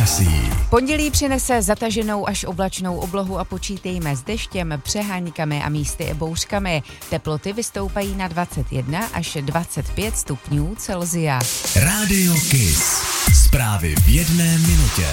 počasí. Pondělí přinese zataženou až oblačnou oblohu a počítejme s deštěm, přeháňkami a místy i bouřkami. Teploty vystoupají na 21 až 25 stupňů Celsia. Rádio Kiss. Zprávy v 1 minutě.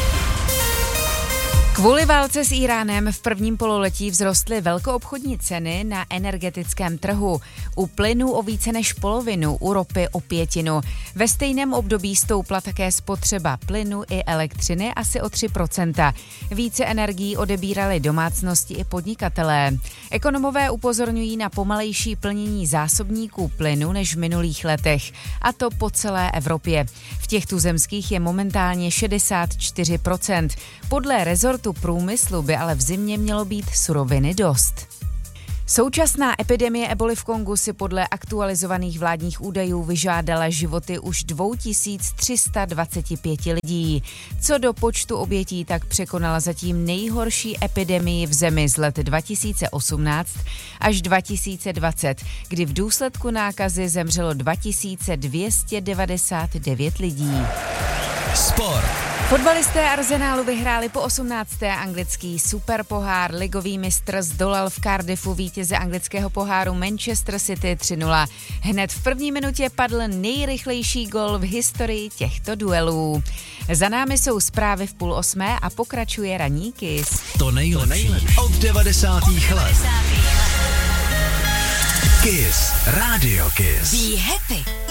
Kvůli válce s Íránem v prvním pololetí vzrostly velkoobchodní ceny na energetickém trhu. U plynu o více než polovinu, u ropy o 1/5. Ve stejném období stoupla také spotřeba plynu i elektřiny asi o 3%. Více energií odebírali domácnosti i podnikatelé. Ekonomové upozorňují na pomalejší plnění zásobníků plynu než v minulých letech, a to po celé Evropě. V těch tuzemských je momentálně 64%. Podle rezortu průmyslu by ale v zimě mělo být suroviny dost. Současná epidemie eboli v Kongu si podle aktualizovaných vládních údajů vyžádala životy už 2325 lidí. Co do počtu obětí, tak překonala zatím nejhorší epidemii v zemi z let 2018 až 2020, kdy v důsledku nákazy zemřelo 2299 lidí. Sport. Fotbalisté Arsenálu vyhráli po 18. anglický superpohár. Ligový mistr zdolal v Cardiffu vítěze anglického poháru Manchester City 3-0. Hned v první minutě padl nejrychlejší gol v historii těchto duelů. Za námi jsou zprávy v 7:30 a pokračuje ranní Kiss. To nejlepší od 90. let. Kiss. Rádio Kiss. Be happy.